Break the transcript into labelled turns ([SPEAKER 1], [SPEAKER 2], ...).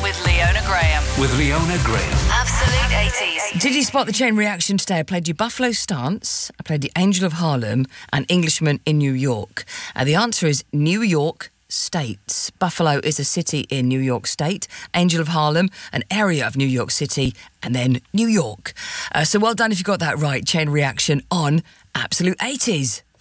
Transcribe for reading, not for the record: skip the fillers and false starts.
[SPEAKER 1] with Leona Graham.
[SPEAKER 2] With Leona Graham.
[SPEAKER 1] Absolute 80s.
[SPEAKER 3] Did you spot the chain reaction today? I played you Buffalo Stance, I played the Angel of Harlem and Englishman in New York. The answer is New York State. Buffalo is a city in New York State. Angel of Harlem, an area of New York City, and then New York. So well done if you got that right. Chain reaction on Absolute 80s.